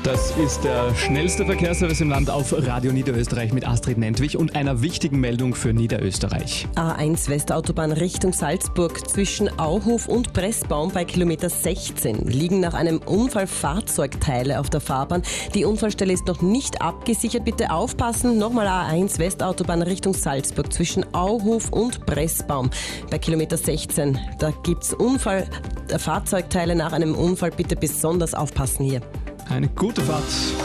Das ist der schnellste Verkehrsservice im Land auf Radio Niederösterreich mit Astrid Nentwich und einer wichtigen Meldung für Niederösterreich. A1 Westautobahn Richtung Salzburg zwischen Auhof und Pressbaum bei Kilometer 16 liegen nach einem Unfall Fahrzeugteile auf der Fahrbahn. Die Unfallstelle ist noch nicht abgesichert. Bitte aufpassen. Nochmal A1 Westautobahn Richtung Salzburg zwischen Auhof und Pressbaum bei Kilometer 16. Da gibt's Fahrzeugteile nach einem Unfall. Bitte besonders aufpassen hier. Eine gute Fahrt.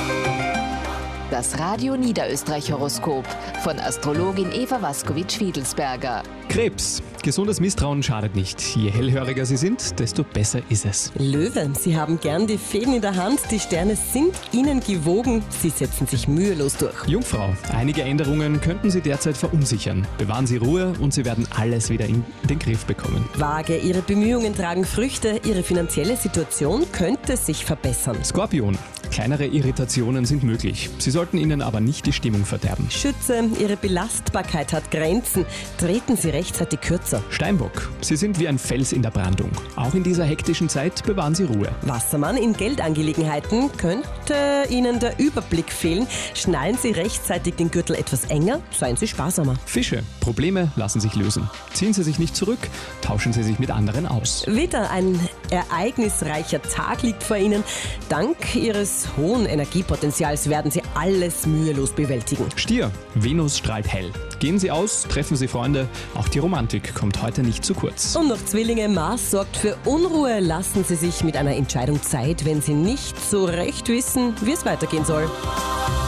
Das Radio Niederösterreich Horoskop von Astrologin Eva Waskowitsch-Fiedelsberger. Krebs. Gesundes Misstrauen schadet nicht. Je hellhöriger Sie sind, desto besser ist es. Löwe, Sie haben gern die Fäden in der Hand. Die Sterne sind Ihnen gewogen. Sie setzen sich mühelos durch. Jungfrau. Einige Änderungen könnten Sie derzeit verunsichern. Bewahren Sie Ruhe und Sie werden alles wieder in den Griff bekommen. Waage, Ihre Bemühungen tragen Früchte. Ihre finanzielle Situation könnte sich verbessern. Skorpion. Kleinere Irritationen sind möglich. Sie sollten Ihnen aber nicht die Stimmung verderben. Schütze, Ihre Belastbarkeit hat Grenzen. Treten Sie rechtzeitig kürzer. Steinbock. Sie sind wie ein Fels in der Brandung. Auch in dieser hektischen Zeit bewahren Sie Ruhe. Wassermann, in Geldangelegenheiten könnte Ihnen der Überblick fehlen. Schnallen Sie rechtzeitig den Gürtel etwas enger. Seien Sie sparsamer. Fische. Probleme lassen sich lösen. Ziehen Sie sich nicht zurück, tauschen Sie sich mit anderen aus. Widder, ein ereignisreicher Tag liegt vor Ihnen. Dank Ihres hohen Energiepotenzials werden Sie alles mühelos bewältigen. Stier. Venus strahlt hell. Gehen Sie aus, treffen Sie Freunde. Auch die Romantik kommt heute nicht zu kurz. Und noch Zwillinge, Mars sorgt für Unruhe. Lassen Sie sich mit einer Entscheidung Zeit, wenn Sie nicht so recht wissen, wie es weitergehen soll.